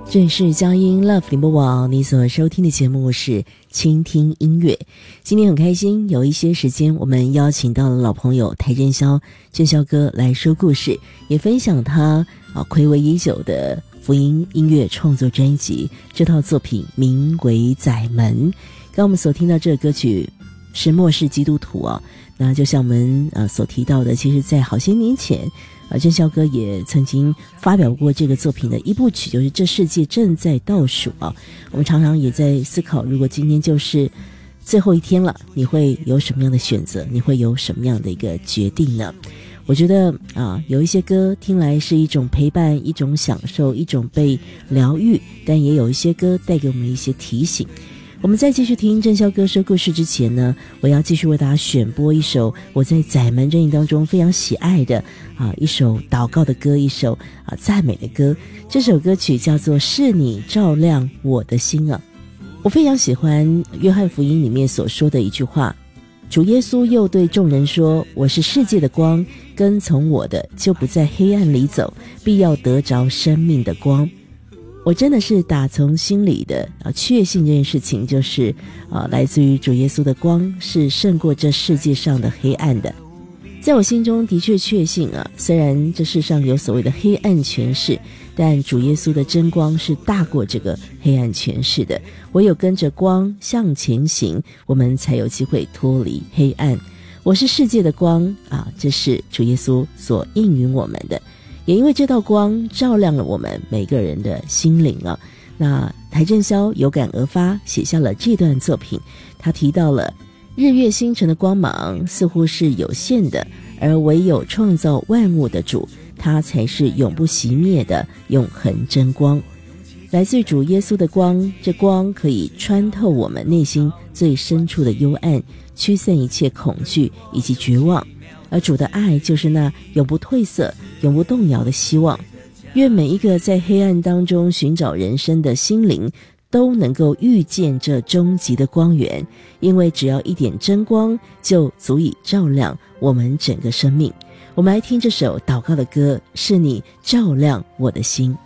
这里是佳音 Love 联播网，你所收听的节目是倾听音乐。今天很开心，有一些时间我们邀请到了老朋友邰正宵正宵哥来说故事，也分享他睽违已久的福音音乐创作专辑，这套作品名为《宰门》。刚刚我们所听到这个歌曲是末世基督徒那就像我们所提到的，其实在好些年前正宵哥也曾经发表过这个作品的一部曲，就是这世界正在倒数我们常常也在思考，如果今天就是最后一天了，你会有什么样的选择，你会有什么样的一个决定呢？我觉得有一些歌听来是一种陪伴，一种享受，一种被疗愈，但也有一些歌带给我们一些提醒。我们在继续听正宵哥说故事之前呢，我要继续为大家选播一首我在宰门阵营当中非常喜爱的一首祷告的歌，一首赞美的歌。这首歌曲叫做《是你照亮我的心》我非常喜欢约翰福音里面所说的一句话，主耶稣又对众人说，我是世界的光，跟从我的就不在黑暗里走，必要得着生命的光。我真的是打从心里的确信这件事情，就是来自于主耶稣的光是胜过这世界上的黑暗的。在我心中的确确信虽然这世上有所谓的黑暗权势，但主耶稣的真光是大过这个黑暗权势的。唯有跟着光向前行，我们才有机会脱离黑暗。我是世界的光这是主耶稣所应允我们的。也因为这道光照亮了我们每个人的心灵那邰正宵有感而发，写下了这段作品。他提到了日月星辰的光芒似乎是有限的，而唯有创造万物的主，他才是永不熄灭的永恒真光。来自于主耶稣的光，这光可以穿透我们内心最深处的幽暗，驱散一切恐惧以及绝望。而主的爱就是那永不褪色、永不动摇的希望。愿每一个在黑暗当中寻找人生的心灵都能够遇见这终极的光源，因为只要一点真光就足以照亮我们整个生命。我们来听这首祷告的歌，是你照亮我的心。